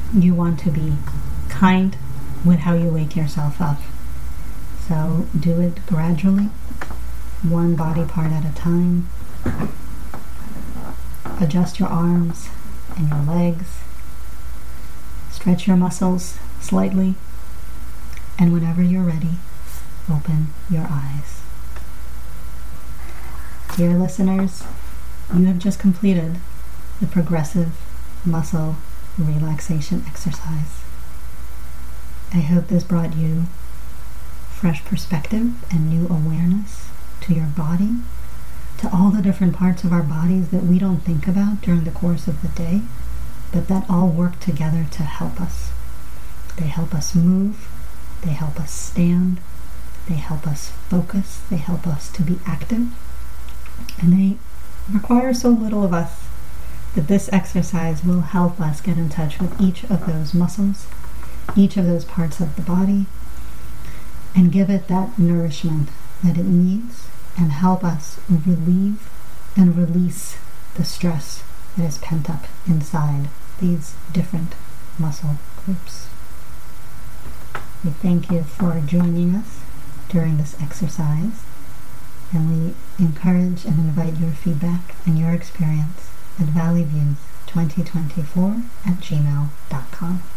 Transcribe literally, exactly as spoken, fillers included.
You want to be kind with how you wake yourself up. So do it gradually, one body part at a time. Adjust your arms and your legs. Stretch your muscles slightly. And whenever you're ready, open your eyes. Dear listeners, you have just completed the progressive muscle relaxation exercise. I hope this brought you fresh perspective and new awareness to your body, to all the different parts of our bodies that we don't think about during the course of the day, but that all work together to help us. They help us move, they help us stand, they help us focus, they help us to be active, and they require so little of us that this exercise will help us get in touch with each of those muscles, each of those parts of the body, and give it that nourishment that it needs, and help us relieve and release the stress that is pent up inside these different muscle groups. We thank you for joining us during this exercise, and we encourage and invite your feedback and your experience at valley views twenty twenty-four at gmail dot com.